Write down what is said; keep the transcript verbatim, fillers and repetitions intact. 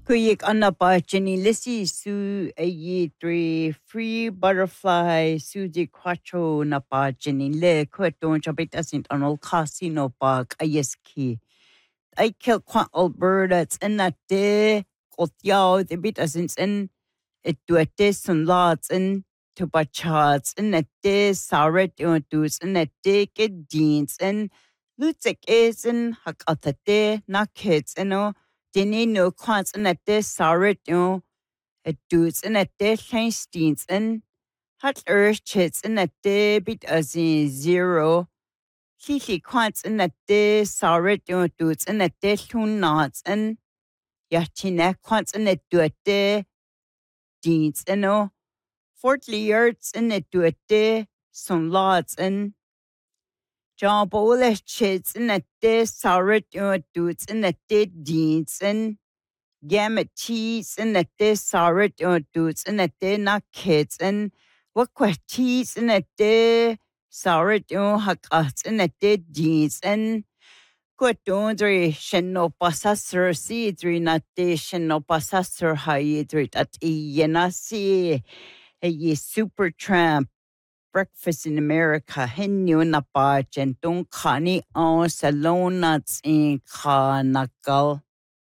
Kuyik anapa Jenny Lissy Su a ye three free butterfly Suzy quattro napa Jenny le queton jabit asint on old casino park a yeski. I kill quant Alberta it's in that day got yaw the bit asint in it do a day some lots in to bachats in that day saret dudes in that day get deans and lutek is in hakata na kids you know. Dini no quants in a day saret you a dudes in a day Heinsteins and hat earth chits in a day bit as in zero. He quants in a day saret you dudes in a day two knots and yatina quants in a do a day deeds and no forty yards in a do a day some lots and John Bowler chits in a day saret you dudes in a day deeds and gamma cheese and a day sorry or dudes and a day not kids and what quite cheese and a day sorry or hackats and a day jeans and quite don't re shenno pasasser see three not day shenno pasasser hydrite at yenasi a ye super tramp breakfast in America henyo na pa and don't kani on salon nuts in kanakal.